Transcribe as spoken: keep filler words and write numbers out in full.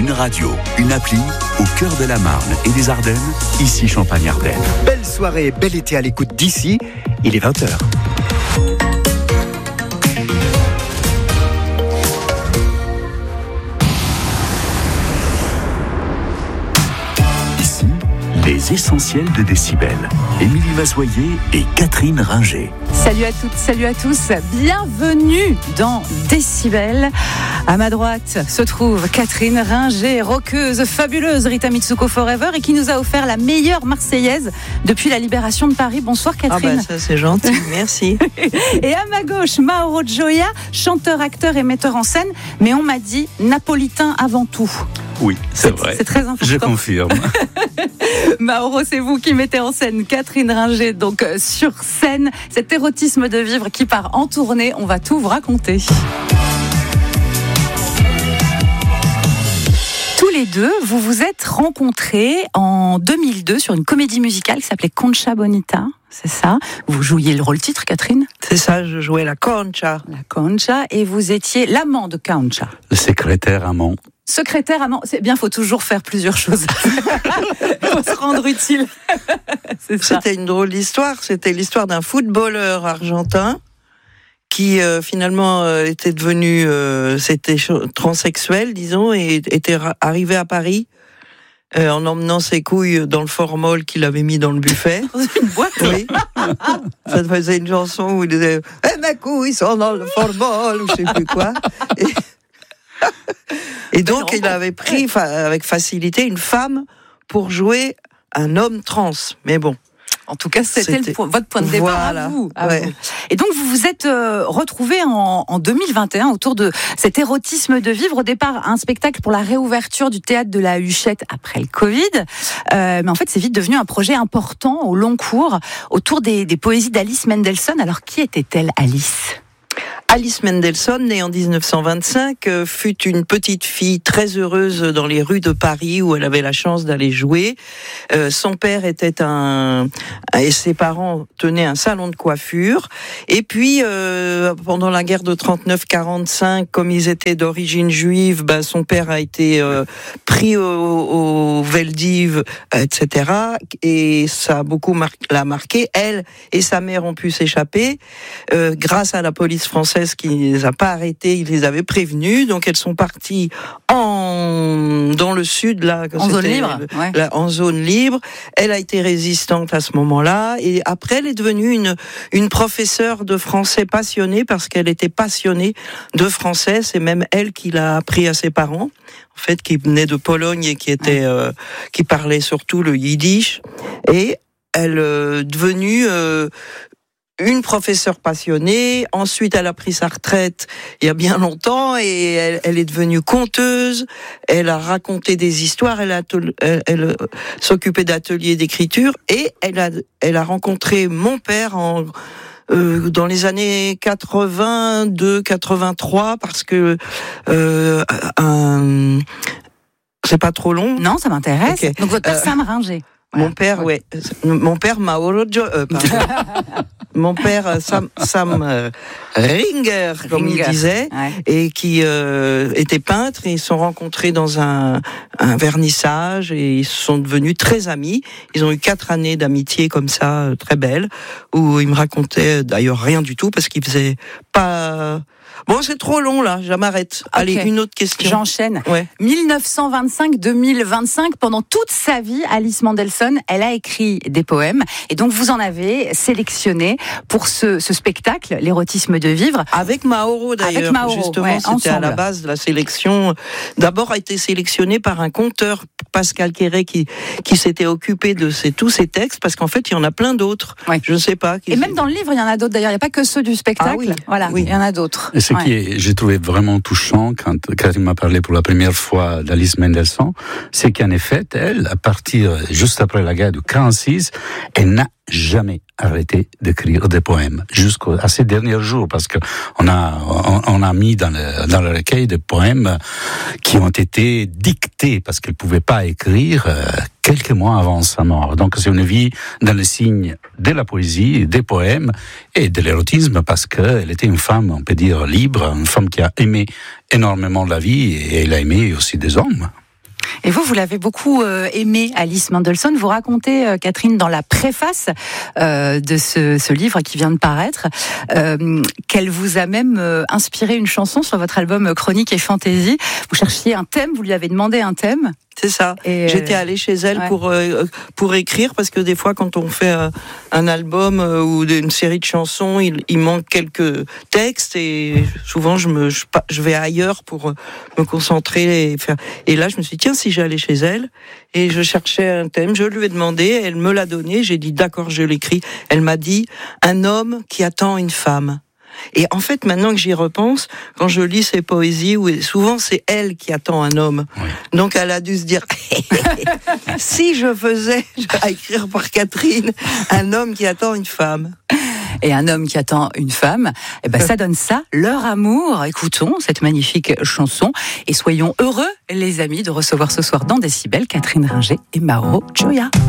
Une radio, une appli, au cœur de la Marne et des Ardennes, ici Champagne-Ardenne. Belle soirée, bel été à l'écoute d'ici, il est vingt heures. Ici, les essentiels de Décibel. Émilie Mazoyer et Catherine Ringer. Salut à toutes, salut à tous, bienvenue dans Décibel. À ma droite se trouve Catherine Ringer, rockeuse, fabuleuse, Rita Mitsuko Forever, et qui nous a offert la meilleure Marseillaise depuis la libération de Paris. Bonsoir Catherine. Ah bah ça c'est gentil, merci. Et à ma gauche, Mauro Gioia, chanteur, acteur et metteur en scène, mais on m'a dit napolitain avant tout. Oui, c'est, c'est vrai. C'est très important. Je confirme. Mauro, c'est vous qui mettez en scène Catherine Ringer, donc sur scène, cet érotisme de vivre qui part en tournée. On va tout vous raconter. Tous les deux, vous vous êtes rencontrés en deux mille deux sur une comédie musicale qui s'appelait Concha Bonita. C'est ça. Vous jouiez le rôle-titre, Catherine ? C'est ça, je jouais la Concha. La Concha, et vous étiez l'amant de Concha. Le secrétaire amant. Secrétaire amant, c'est bien, il faut toujours faire plusieurs choses. Il faut se rendre utile. C'est ça. C'était une drôle d'histoire. C'était l'histoire d'un footballeur argentin qui euh, finalement euh, était devenu, euh, c'était transsexuel, disons, et était ra- arrivé à Paris euh, en emmenant ses couilles dans le formol qu'il avait mis dans le buffet. Dans une boîte. Oui. Ça faisait une chanson où il disait eh, mes couilles sont dans le formol, ou je sais plus quoi. Et, et donc il avait pris fa- avec facilité une femme pour jouer un homme trans. Mais bon. En tout cas, c'était, c'était... Le po- votre point de départ voilà. à vous. À ouais. vous. Et donc, vous vous êtes euh, retrouvés en, en deux mille vingt et un autour de cet érotisme de vivre. Au départ, un spectacle pour la réouverture du théâtre de la Huchette après le Covid. Euh, mais en fait, c'est vite devenu un projet important au long cours autour des, des poésies d'Alice Mendelssohn. Alors, qui était-elle, Alice ? Alice Mendelssohn, née en dix-neuf cent vingt-cinq, euh, fut une petite fille très heureuse dans les rues de Paris où elle avait la chance d'aller jouer. Euh, son père était un... et ses parents tenaient un salon de coiffure. Et puis, euh, pendant la guerre de trente-neuf quarante-cinq, comme ils étaient d'origine juive, ben, son père a été euh, pris au, au Veldiv, et cetera. Et ça a beaucoup mar- l'a marqué. Elle et sa mère ont pu s'échapper euh, grâce à la police française qui ne les a pas arrêtées, il les avait prévenus, donc elles sont parties en dans le sud là, en zone libre, ouais. là, en zone libre. Elle a été résistante à ce moment-là, et après elle est devenue une une professeure de français passionnée parce qu'elle était passionnée de français. C'est même elle qui l'a appris à ses parents, en fait, qui venait de Pologne et qui était ouais. euh, qui parlait surtout le yiddish, et elle est devenue euh, une professeure passionnée. Ensuite, elle a pris sa retraite il y a bien longtemps et elle, elle est devenue conteuse. Elle a raconté des histoires. Elle, a, elle, elle euh, s'occupait d'ateliers d'écriture et elle a, elle a rencontré mon père en euh, dans les années quatre-vingt-deux quatre-vingt-trois parce que euh, un, c'est pas trop long. Non, ça m'intéresse. Okay. Donc votre père, euh, Sam Ringer. Voilà. Mon père, ouais. Mon père, Mauro Jo, euh, mon père, Sam, Sam euh, Ringer, comme Ringer. Il disait, ouais. Et qui euh, était peintre. Et ils se sont rencontrés dans un, un vernissage et ils sont devenus très amis. Ils ont eu quatre années d'amitié comme ça, euh, très belle, où il me racontait d'ailleurs rien du tout parce qu'il faisait pas. Bon, c'est trop long là, je m'arrête. Okay. Allez, une autre question. J'enchaîne. Ouais. dix-neuf cent vingt-cinq deux mille vingt-cinq, pendant toute sa vie, Alice Mendelssohn, elle a écrit des poèmes. Et donc, vous en avez sélectionné pour ce, ce spectacle, l'érotisme de vivre. Avec Mauro d'ailleurs. Avec Mauro, justement, ouais, c'était ensemble. À la base de la sélection. D'abord a été sélectionné par un conteur, Pascal Quéré, qui, qui s'était occupé de ces, tous ces textes, parce qu'en fait, il y en a plein d'autres. Ouais. Je ne sais pas. Et même dans le livre, il y en a d'autres d'ailleurs. Il n'y a pas que ceux du spectacle. Ah oui. Voilà, oui. Il y en a d'autres. Et ce ouais. qui est, j'ai trouvé vraiment touchant quand Catherine m'a parlé pour la première fois d'Alice Mendelssohn, c'est qu'en effet, elle, à partir, juste après la guerre de quarante-six, elle n'a jamais arrêté d'écrire des poèmes jusqu'à ces derniers jours, parce que on a on, on a mis dans le dans le recueil des poèmes qui ont été dictés parce qu'elle pouvait pas écrire euh, quelques mois avant sa mort. Donc c'est une vie dans le signe de la poésie, des poèmes et de l'érotisme, parce qu'elle était une femme, on peut dire, libre, une femme qui a aimé énormément la vie et elle a aimé aussi des hommes. Et vous, vous l'avez beaucoup euh, aimé, Alice Mendelssohn. Vous racontez, euh, Catherine, dans la préface euh, de ce, ce livre qui vient de paraître, euh, qu'elle vous a même euh, inspiré une chanson sur votre album Chronique et Fantaisie. Vous cherchiez un thème, vous lui avez demandé un thème. C'est ça. Et J'étais allée chez elle ouais. pour euh, pour écrire, parce que des fois, quand on fait euh, un album euh, ou une série de chansons, il, il manque quelques textes, et souvent je me je, je vais ailleurs pour euh, me concentrer et faire. Et là, je me suis dit, tiens, si j'allais chez elle, et je cherchais un thème, je lui ai demandé, elle me l'a donné, j'ai dit d'accord, je l'écris. Elle m'a dit, un homme qui attend une femme. Et en fait, maintenant que j'y repense, quand je lis ses poésies, où souvent c'est elle qui attend un homme. Oui. Donc elle a dû se dire, si je faisais à écrire par Catherine, un homme qui attend une femme. Et un homme qui attend une femme, eh ben ça donne ça, leur amour. Écoutons cette magnifique chanson et soyons heureux, les amis, de recevoir ce soir dans Décibel Catherine Ringer et Mauro Gioia.